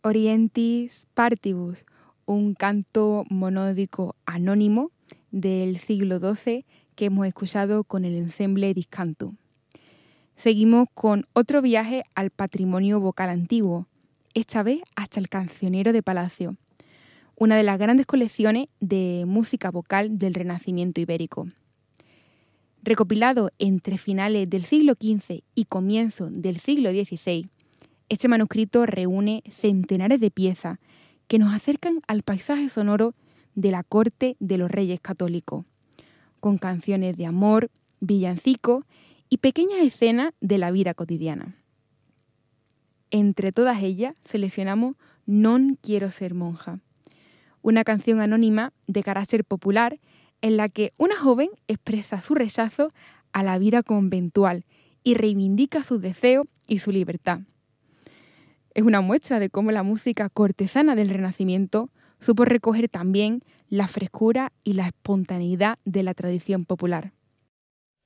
Orientis Partibus, un canto monódico anónimo del siglo XII que hemos escuchado con el ensemble Discanto. Seguimos con otro viaje al patrimonio vocal antiguo, esta vez hasta el Cancionero de Palacio, una de las grandes colecciones de música vocal del Renacimiento ibérico. Recopilado entre finales del siglo XV y comienzo del siglo XVI, este manuscrito reúne centenares de piezas que nos acercan al paisaje sonoro de la corte de los reyes católicos, con canciones de amor, villancicos y pequeñas escenas de la vida cotidiana. Entre todas ellas seleccionamos Non quiero ser monja, una canción anónima de carácter popular en la que una joven expresa su rechazo a la vida conventual y reivindica sus deseos y su libertad. Es una muestra de cómo la música cortesana del Renacimiento supo recoger también la frescura y la espontaneidad de la tradición popular.